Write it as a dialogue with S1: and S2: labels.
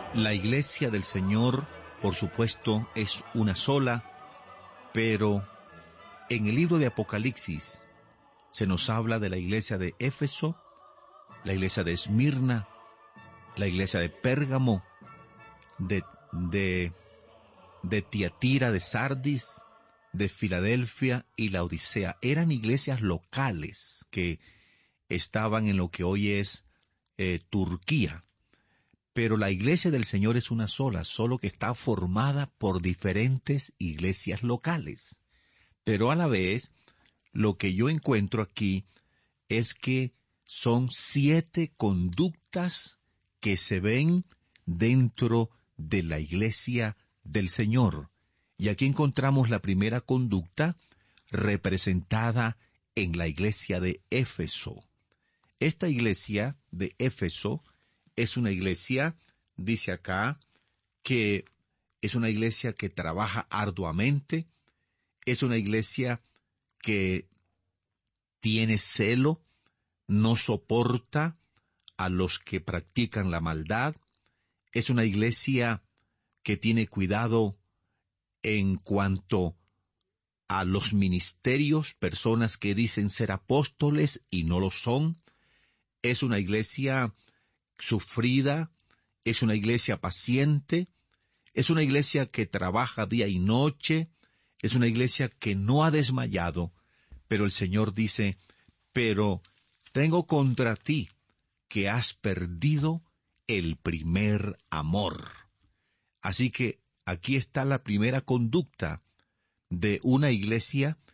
S1: La iglesia del Señor, por supuesto, es una sola, pero en el libro de Apocalipsis se nos habla de la iglesia de Éfeso, la iglesia de Esmirna, la iglesia de Pérgamo, de, de, de Tiatira, de Sardis, de Filadelfia y la Odisea. Eran iglesias locales que estaban en lo que hoy es Turquía. Pero la iglesia del Señor es una sola, solo que está formada por diferentes iglesias locales. Pero a la vez, lo que yo encuentro aquí es que son 7 conductas que se ven dentro de la iglesia del Señor. Y aquí encontramos la primera conducta representada en la iglesia de Éfeso. Esta iglesia de Éfeso es una iglesia, dice acá, que es una iglesia que trabaja arduamente, es una iglesia que tiene celo, no soporta a los que practican la maldad, es una iglesia que tiene cuidado en cuanto a los ministerios, personas que dicen ser apóstoles y no lo son, es una iglesia sufrida, es una iglesia paciente, es una iglesia que trabaja día y noche, es una iglesia que no ha desmayado, pero el Señor dice, pero tengo contra ti que has perdido el primer amor. Así que aquí está la primera conducta de una iglesia